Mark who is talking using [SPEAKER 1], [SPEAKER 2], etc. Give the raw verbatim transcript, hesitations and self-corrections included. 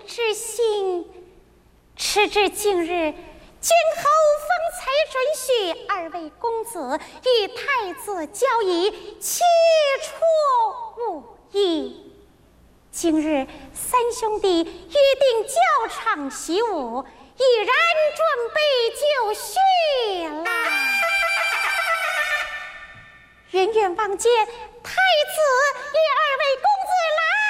[SPEAKER 1] 之心。迟至今日，君后方才准许二位公子与太子交易，切磋武艺。今日三兄弟约定教场习武，已然准备就绪了。远远望见太子与二位公